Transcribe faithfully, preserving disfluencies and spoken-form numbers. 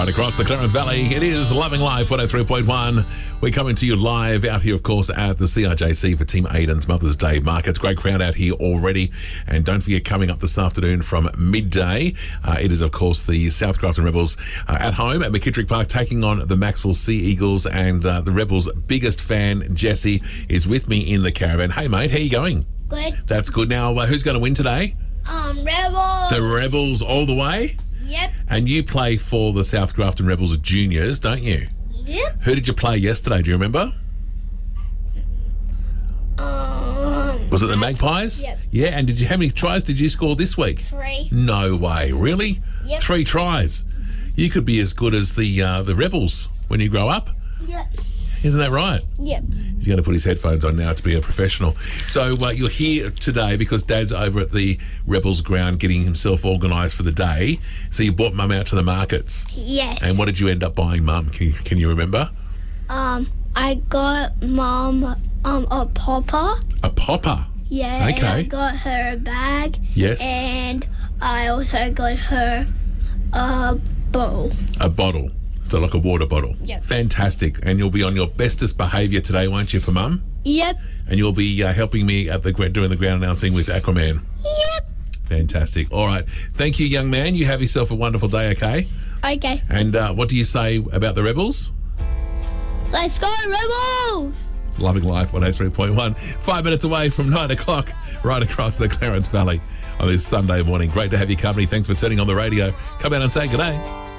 Right across the Clarence Valley, it is Loving Life one oh three point one. We're coming to you live out here, of course, at the C R J C for Team Aiden's Mother's Day market. It's a great crowd out here already. And don't forget, coming up this afternoon from midday, uh, it is, of course, the South Grafton Rebels uh, at home at McKittrick Park taking on the Maxwell Sea Eagles. And uh, the Rebels' biggest fan, Jesse, is with me in the caravan. Hey, mate, how you going? Good. That's good. Now, uh, who's going to win today? Um, Rebels. The Rebels all the way? Yep. And you play for the South Grafton Rebels juniors, don't you? Yep. Who did you play yesterday? Do you remember? Um. Was it the Magpies? Yep. Yeah, and did you? How many tries did you score this week? Three. No way, really? Yep. Three tries. You could be as good as the uh, the Rebels when you grow up. Yep. Isn't that right? Yep. He's going to put his headphones on now to be a professional. So uh, you're here today because Dad's over at the Rebels ground getting himself organised for the day. So you brought Mum out to the markets. Yes. And what did you end up buying, Mum? Can you, can you remember? Um, I got Mom um a popper. A popper? Yeah. Okay. And I got her a bag. Yes. And I also got her a bowl. A bottle. So like a water bottle. Yep. Fantastic. And you'll be on your bestest behaviour today, won't you, for Mum? Yep. And you'll be uh, helping me at the doing the ground announcing with Aquaman. Yep. Fantastic. All right. Thank you, young man. You have yourself a wonderful day, okay? Okay. And uh, what do you say about the Rebels? Let's go, Rebels! It's Loving Life one oh three point one. Five minutes away from nine o'clock, right across the Clarence Valley on this Sunday morning. Great to have you company. Thanks for turning on the radio. Come out and say good day.